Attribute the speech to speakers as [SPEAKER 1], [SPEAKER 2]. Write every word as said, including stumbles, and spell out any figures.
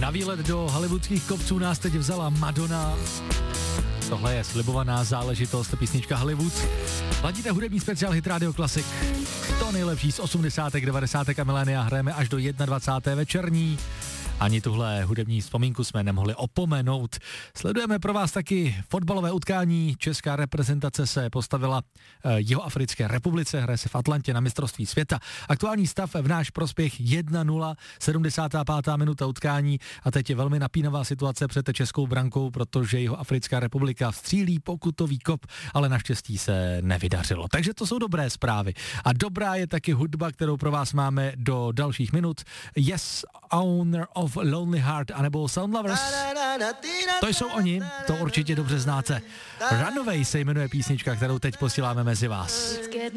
[SPEAKER 1] Na výlet do hollywoodských kopců nás teď vzala Madonna. Tohle je slibovaná záležitost, písnička Hollywood. Ladíte hudební speciál Hit Radio Classic. To nejlepší z osmdesátek, devadesátek a milénia hrajeme až do dvacáté první večerní. Ani tuhle hudební vzpomínku jsme nemohli opomenout. Sledujeme pro vás taky fotbalové utkání. Česká reprezentace se postavila Jihoafrické republice, hraje se v Atlantě na mistrovství světa. Aktuální stav v náš prospěch jedna nula, sedmdesátá pátá minuta utkání a teď je velmi napínavá situace před českou brankou, protože Jihoafrická republika střílí pokutový kop, ale naštěstí se nevydařilo. Takže to jsou dobré zprávy. A dobrá je taky hudba, kterou pro vás máme do dalších minut. Yes, Owner of Lonely Heart anebo Sound Lovers. To jsou oni, to určitě dobře znáte. Runaway se jmenuje písnička, kterou teď posíláme mezi vás.